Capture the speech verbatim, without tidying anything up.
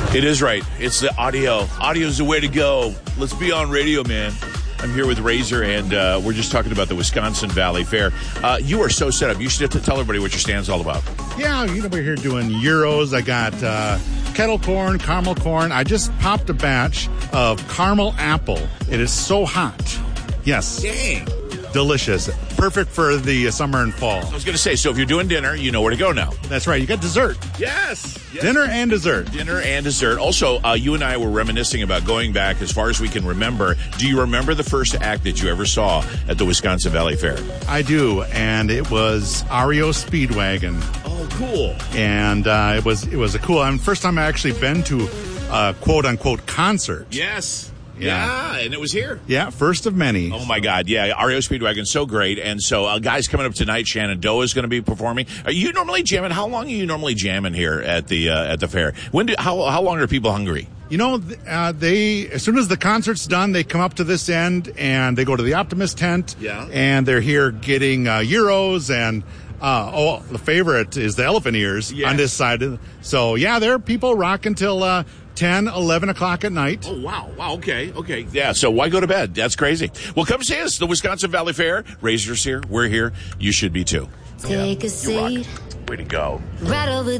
It is right. It's the audio. Audio's the way to go. Let's be on radio, man. I'm here with Razor, and uh, we're just talking about the Wisconsin Valley Fair. Uh, you are so set up. You should have to tell everybody what your stand's all about. Yeah, you know, we're here doing gyros. I got uh, kettle corn, caramel corn. I just popped a batch of caramel apple. It is so hot. Yes. Dang. Delicious. Perfect for the summer and fall. I was going to say, so if you're doing dinner, you know where to go now. That's right. You got dessert. Yes. yes. Dinner and dessert. Dinner and dessert. Also, uh, you and I were reminiscing about going back as far as we can remember. Do you remember the first act that you ever saw at the Wisconsin Valley Fair? I do, and it was R E O Speedwagon. Oh, cool. And uh, it was it was a cool. I mean, first time I actually been to a quote unquote concert. Yes. Yeah. yeah, and it was here. Yeah, first of many. Oh, my God. Yeah, R E O Speedwagon, so great. And so, uh, guys, coming up tonight, Shenandoah is going to be performing. Are you normally jamming? How long are you normally jamming here at the uh, at the fair? When do, how how long are people hungry? You know, uh, they as soon as the concert's done, they come up to this end and they go to the Optimist tent. Yeah. And they're here getting uh, gyros and. Uh, oh, the favorite is the elephant ears yeah. on this side. So, yeah, there are people rocking till uh, ten, eleven o'clock at night. Oh, wow. Wow. Okay. Okay. Yeah. So why go to bed? That's crazy. Well, come see us. The Wisconsin Valley Fair. Razor's here. We're here. You should be too. Take yeah. a seat. Way to go. Right over